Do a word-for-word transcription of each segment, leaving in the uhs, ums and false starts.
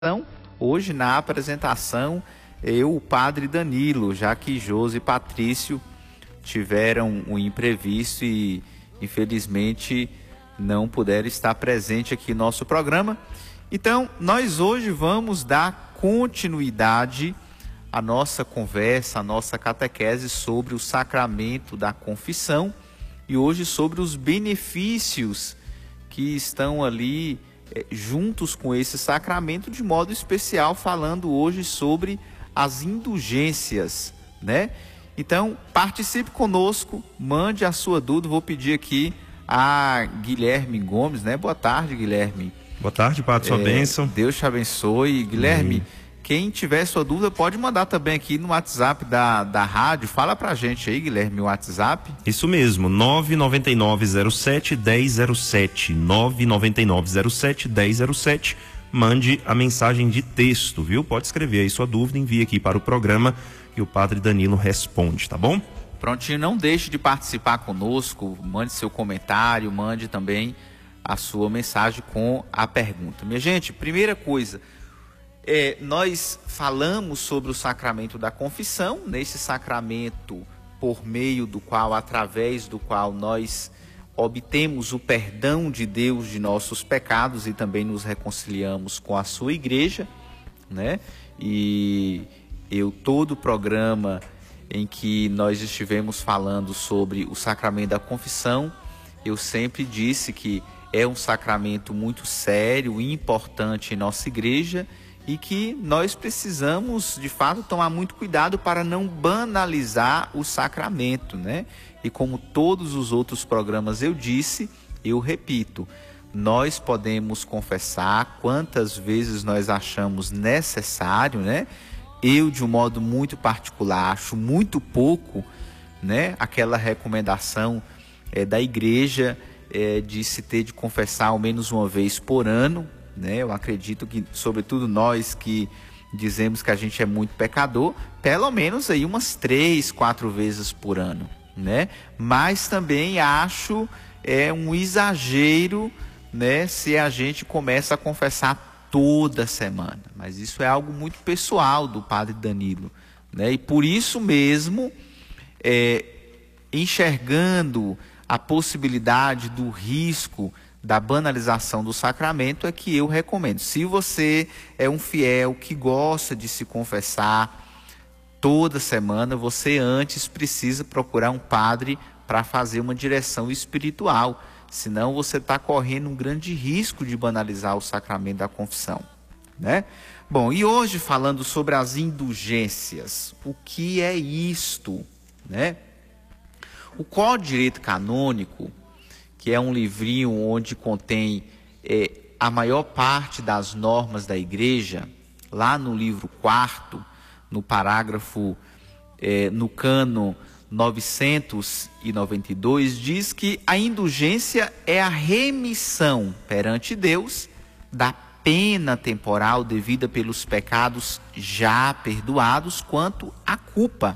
Então, hoje na apresentação, eu, o padre Danilo, já que Josi e Patrício tiveram um imprevisto e infelizmente não puderam estar presente aqui no nosso programa. Então, nós hoje vamos dar continuidade à nossa conversa, à nossa catequese sobre o sacramento da confissão e hoje sobre os benefícios que estão ali é, juntos com esse sacramento, de modo especial falando hoje sobre as indulgências, né? Então, participe conosco, mande a sua dúvida. Vou pedir aqui a Guilherme Gomes, né? Boa tarde, Guilherme. Boa tarde, Padre, sua é, bênção. Deus te abençoe. Guilherme, Amém. Quem tiver sua dúvida pode mandar também aqui no WhatsApp da, da rádio. Fala pra gente aí, Guilherme, o WhatsApp. Isso mesmo, nove nove nove zero sete um zero zero sete, nove nove nove zero sete um zero zero sete. Mande a mensagem de texto, viu? Pode escrever aí sua dúvida, envie aqui para o programa que o Padre Danilo responde, tá bom? Prontinho, não deixe de participar conosco, mande seu comentário, mande também a sua mensagem com a pergunta. Minha gente, primeira coisa, é, nós falamos sobre o sacramento da confissão, nesse sacramento por meio do qual, através do qual nós obtemos o perdão de Deus de nossos pecados e também nos reconciliamos com a sua igreja, né? E eu, todo o programa em que nós estivemos falando sobre o sacramento da confissão, eu sempre disse que é um sacramento muito sério e importante em nossa igreja e que nós precisamos, de fato, tomar muito cuidado para não banalizar o sacramento, né? E como todos os outros programas eu disse, eu repito, nós podemos confessar quantas vezes nós achamos necessário, né? Eu, de um modo muito particular, acho muito pouco, né? Aquela recomendação é, da igreja é, de se ter de confessar ao menos uma vez por ano, né? Eu acredito que, sobretudo nós que dizemos que a gente é muito pecador, pelo menos aí umas três, quatro vezes por ano, né? Mas também acho é um exagero, né? Se a gente começa a confessar toda semana, mas isso é algo muito pessoal do Padre Danilo, né? E por isso mesmo, é, enxergando a possibilidade do risco da banalização do sacramento, é que eu recomendo. Se você é um fiel que gosta de se confessar toda semana, você antes precisa procurar um padre para fazer uma direção espiritual, senão você está correndo um grande risco de banalizar o sacramento da confissão, né? Bom, e hoje falando sobre as indulgências, o que é isto, né? O Código de Direito Canônico, que é um livrinho onde contém é, a maior parte das normas da igreja, lá no livro quarto, no parágrafo, é, no cano novecentos e noventa e dois, diz que a indulgência é a remissão perante Deus da pena temporal devida pelos pecados já perdoados quanto à culpa.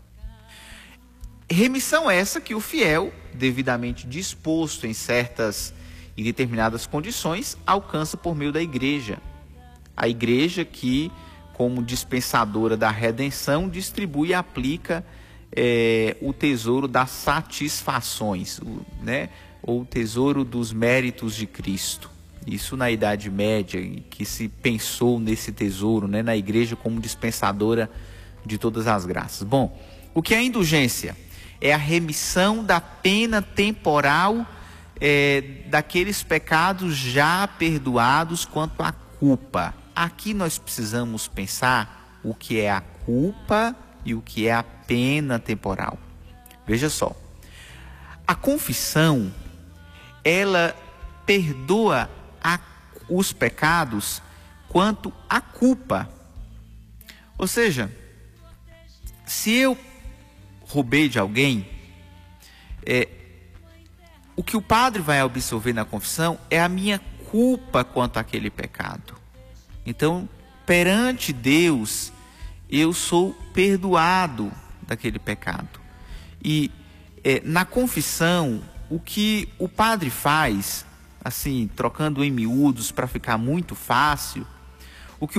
Remissão essa que o fiel, devidamente disposto em certas e determinadas condições, alcança por meio da igreja. A igreja que, como dispensadora da redenção, distribui e aplica é, o tesouro das satisfações, o, né, ou o tesouro dos méritos de Cristo. Isso na Idade Média, que se pensou nesse tesouro, né, na igreja como dispensadora de todas as graças. Bom, o que é a indulgência? É a remissão da pena temporal é, daqueles pecados já perdoados quanto à culpa. Aqui nós precisamos pensar o que é a culpa e o que é a pena temporal. Veja só, a confissão, ela perdoa a, os pecados quanto à culpa. Ou seja, se eu roubei de alguém, é, o que o padre vai absolver na confissão é a minha culpa quanto àquele pecado. Então, perante Deus, eu sou perdoado daquele pecado. E é, na confissão, o que o padre faz, assim, trocando em miúdos para ficar muito fácil,